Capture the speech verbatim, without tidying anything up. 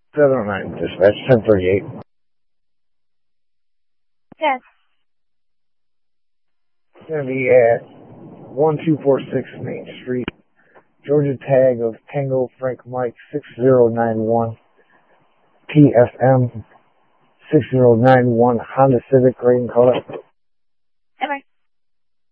seven oh nine, dispatch, ten thirty-eight. Yes. It's going to be at one two four six Main Street. Georgia tag of Tango Frank Mike six zero nine one. P F M six zero nine one Honda Civic, gray in color.